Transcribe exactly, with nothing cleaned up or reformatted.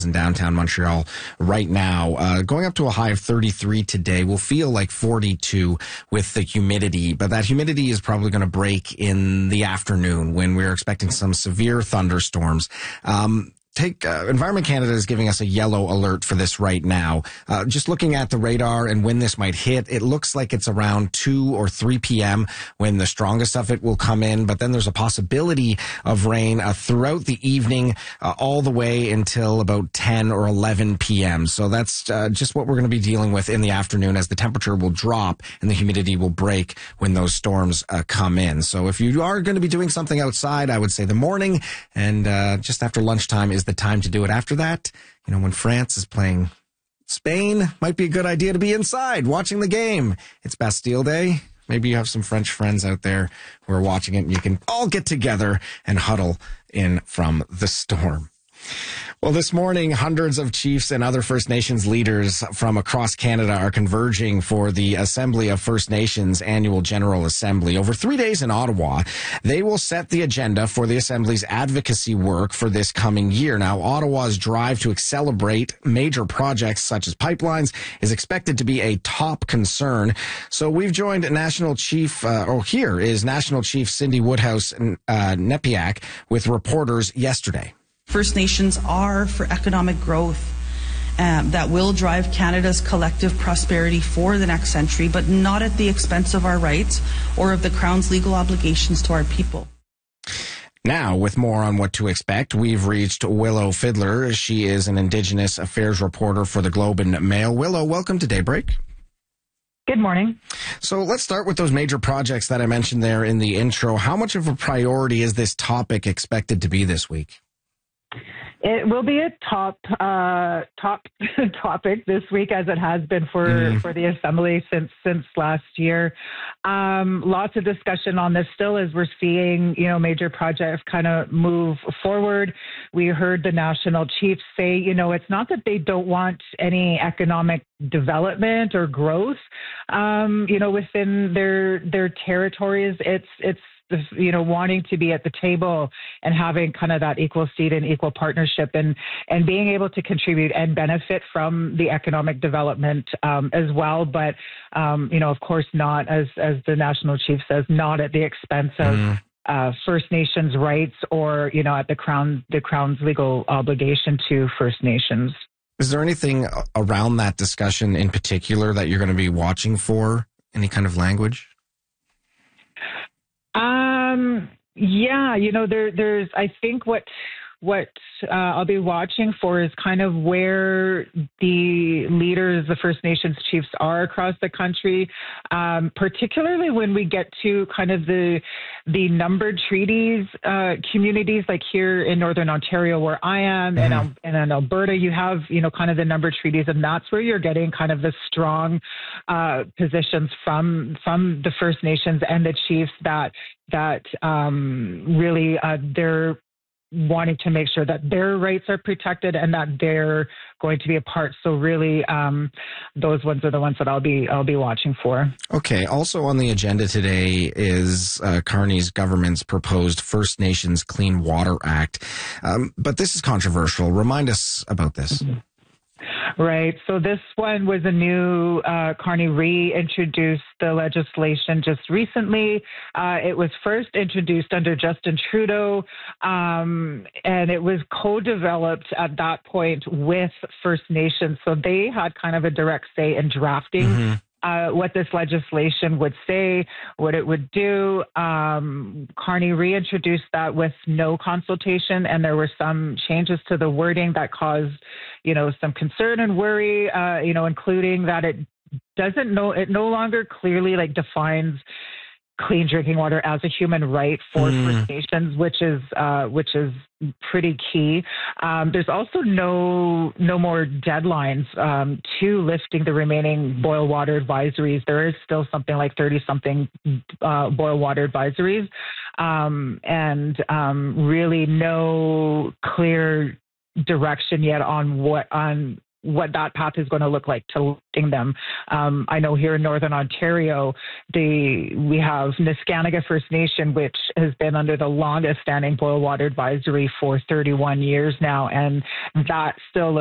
in downtown Montreal right now, uh, going up to a high of thirty-three today. Will feel like forty-two with the humidity, but that humidity is probably going to break in the afternoon when we're expecting some severe thunderstorms. Um, Take uh, Environment Canada is giving us a yellow alert for this right now. Uh, just looking at the radar and when this might hit, it looks like it's around two or three p.m. when the strongest of it will come in. But then there's a possibility of rain uh, throughout the evening, uh, all the way until about ten or eleven p.m. So that's uh, just what we're going to be dealing with in the afternoon, as the temperature will drop and the humidity will break when those storms uh, come in. So if you are going to be doing something outside, I would say the morning and uh, just after lunchtime is the time to do it. After that, you know, when France is playing Spain, might be a good idea to be inside watching the game. It's Bastille Day. Maybe you have some French friends out there who are watching it and you can all get together and huddle in from the storm. Well, this morning, hundreds of chiefs and other First Nations leaders from across Canada are converging for the Assembly of First Nations Annual General Assembly. Over three days in Ottawa, they will set the agenda for the Assembly's advocacy work for this coming year. Now, Ottawa's drive to accelerate major projects such as pipelines is expected to be a top concern. So we've joined National Chief, uh, oh, here is National Chief Cindy Woodhouse uh, Nepiak with reporters yesterday. First Nations are for economic growth um, that will drive Canada's collective prosperity for the next century, but not at the expense of our rights or of the Crown's legal obligations to our people. Now, with more on what to expect, we've reached Willow Fiddler. She is an Indigenous Affairs reporter for the Globe and Mail. Willow, welcome to Daybreak. Good morning. So let's start with those major projects that I mentioned there in the intro. How much of a priority is this topic expected to be this week? It will be a top uh, top topic this week, as it has been for, mm. for the Assembly since since last year. Um, lots of discussion on this still as we're seeing, you know, major projects kind of move forward. We heard the National Chiefs say, you know, it's not that they don't want any economic development or growth, um, you know, within their their territories. It's it's you know, wanting to be at the table and having kind of that equal seat and equal partnership and, and being able to contribute and benefit from the economic development um, as well. But, um, you know, of course not, as, as the National Chief says, not at the expense of mm. uh, First Nations rights or, you know, at the Crown, the Crown's legal obligation to First Nations. Is there anything around that discussion in particular that you're going to be watching for? Any kind of language? Um, yeah, you know, there, there's, I think what, what, uh, I'll be watching for is kind of where the leaders, the First Nations chiefs are across the country, um, particularly when we get to kind of the, the numbered treaties, uh, communities like here in Northern Ontario where I am mm-hmm. and, and in Alberta, you have, you know, kind of the numbered treaties, and that's where you're getting kind of the strong, uh, positions from, from the First Nations and the chiefs that, that, um, really, uh, they're wanting to make sure that their rights are protected and that they're going to be a part. So really, um, those ones are the ones that I'll be I'll be watching for. Okay. Also on the agenda today is uh, Carney's government's proposed First Nations Clean Water Act, um, but this is controversial. Remind us about this. Mm-hmm. Right. So this one was a new, uh, Carney reintroduced the legislation just recently. Uh, it was first introduced under Justin Trudeau, um, and it was co-developed at that point with First Nations. So they had kind of a direct say in drafting mm-hmm. Uh, what this legislation would say, what it would do. Um, Carney reintroduced that with no consultation, and there were some changes to the wording that caused, you know, some concern and worry, uh, you know, including that it doesn't know, it no longer clearly like defines clean drinking water as a human right for mm. First Nations, which is uh, which is pretty key. Um, there's also no no more deadlines um, to lifting the remaining boil water advisories. There is still something like thirty something uh, boil water advisories, um, and um, really no clear direction yet on what on what that path is going to look like to lifting them. Um, I know here in Northern Ontario, they, we have Niskanaga First Nation, which has been under the longest standing boil water advisory for thirty-one years now, and that still